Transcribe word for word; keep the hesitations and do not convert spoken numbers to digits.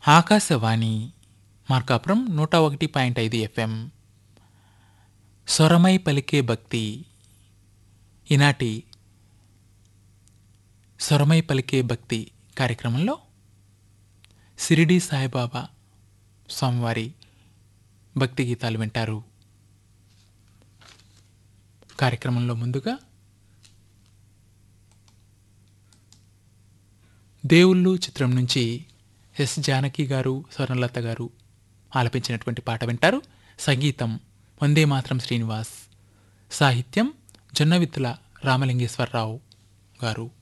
ఆకాశవాణి మార్కాపురం నూట ఒకటి పాయింట్ ఐదు ఎఫ్ఎం. స్వరమై పలికే భక్తి. ఈనాటి స్వరమై పలికే భక్తి కార్యక్రమంలో షిరిడీ సాయిబాబా స్వామివారి భక్తి గీతాలు వింటారు. కార్యక్రమంలో ముందుగా దేవుళ్ళు చిత్రం నుంచి ఎస్ జానకి గారు, స్వర్ణలత గారు ఆలపించినటువంటి పాట వింటారు. సంగీతం వందే మాత్రం శ్రీనివాస్, సాహిత్యం జొన్నవిత్తుల రామలింగేశ్వరరావు గారు.